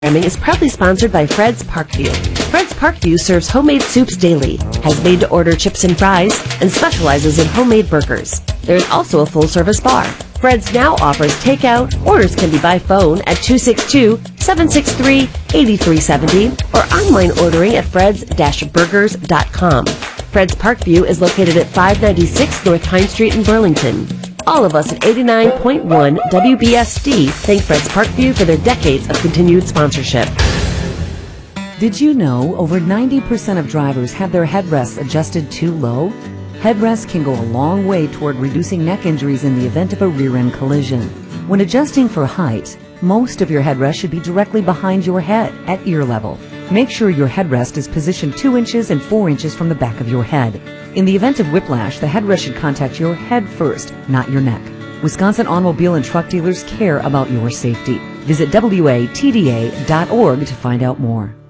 Programming is proudly sponsored by Fred's Parkview. Fred's Parkview serves homemade soups daily, has made-to-order chips and fries, and specializes in homemade burgers. There is also a full-service bar. Fred's now offers takeout. Orders can be by phone at 262-763-8370 or online ordering at freds-burgers.com. Fred's Parkview is located at 596 North Hine Street in Burlington. All of us at 89.1 WBSD thank Fred's Parkview for their decades of continued sponsorship. Did you know over 90% of drivers have their headrests adjusted too low? Headrests can go a long way toward reducing neck injuries in the event of a rear-end collision. When adjusting for height, most of your headrest should be directly behind your head at ear level. Make sure your headrest is positioned 2 inches and 4 inches from the back of your head. In the event of whiplash, the headrest should contact your head first, not your neck. Wisconsin automobile and truck dealers care about your safety. Visit WATDA.org to find out more.